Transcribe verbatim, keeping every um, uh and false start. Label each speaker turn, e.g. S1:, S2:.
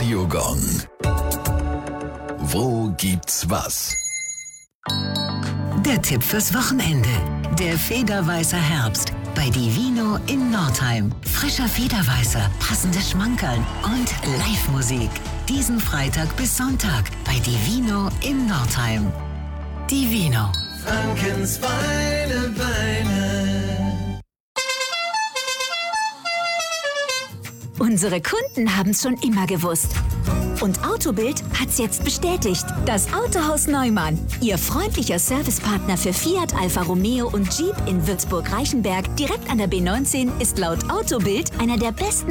S1: Radiogong. Wo gibt's was?
S2: Der Tipp fürs Wochenende. Der Federweißer Herbst bei Divino in Nordheim. Frischer Federweißer, passende Schmankerln und Live-Musik. Diesen Freitag bis Sonntag bei Divino in Nordheim. Divino.
S3: Frankens feine Beine.
S4: Unsere Kunden haben es schon immer gewusst. Und Autobild hat's jetzt bestätigt. Das Autohaus Neumann, Ihr freundlicher Servicepartner für Fiat, Alfa Romeo und Jeep in Würzburg-Reichenberg, direkt an der B neunzehn, ist laut Autobild einer der besten